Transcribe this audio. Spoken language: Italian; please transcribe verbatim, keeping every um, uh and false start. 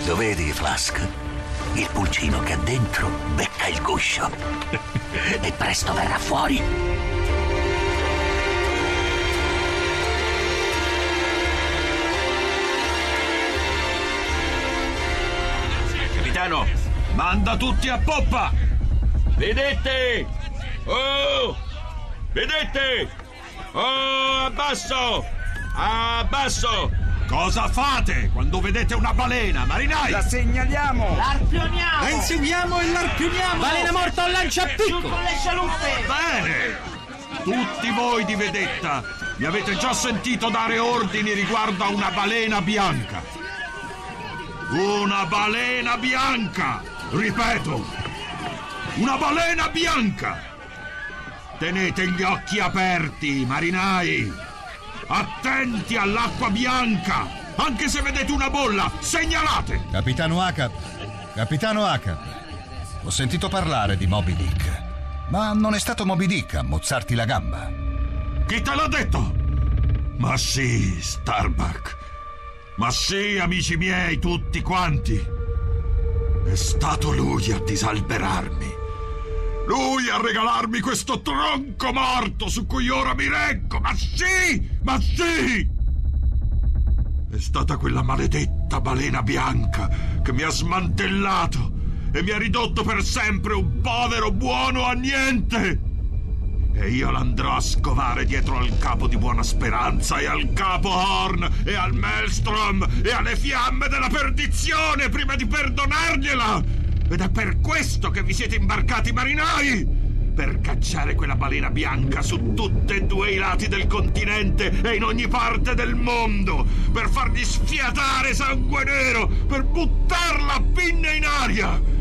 Lo vedi, Flask? Il pulcino che ha dentro becca il guscio. E presto verrà fuori. Capitano, manda tutti a poppa! Vedete? Oh! Vedete? Oh, abbasso! Abbasso! Cosa fate quando vedete una balena, marinai? La segnaliamo! L'arpioniamo! La inseguiamo e l'arpioniamo! Balena morta o lanciapicco! Giù con le scialuppe! Bene! Tutti voi di vedetta mi avete già sentito dare ordini riguardo a una balena bianca. Una balena bianca! Ripeto! Una balena bianca! Tenete gli occhi aperti, marinai! Attenti all'acqua bianca! Anche se vedete una bolla, segnalate! Capitano Ahab, Capitano Ahab, ho sentito parlare di Moby Dick, ma non è stato Moby Dick a mozzarti la gamba. Chi te l'ha detto? Ma sì, Starbuck. Ma sì, amici miei, tutti quanti. È stato lui a disalberarmi. Lui a regalarmi questo tronco morto su cui ora mi reggo! Ma sì! Ma sì! È stata quella maledetta balena bianca che mi ha smantellato e mi ha ridotto per sempre un povero buono a niente! E io l'andrò a scovare dietro al capo di Buona Speranza e al capo Horn e al Maelstrom e alle fiamme della perdizione prima di perdonargliela! Ed è per questo che vi siete imbarcati, marinai! Per cacciare quella balena bianca su tutti e due i lati del continente e in ogni parte del mondo! Per fargli sfiatare sangue nero! Per buttarla a pinne in aria!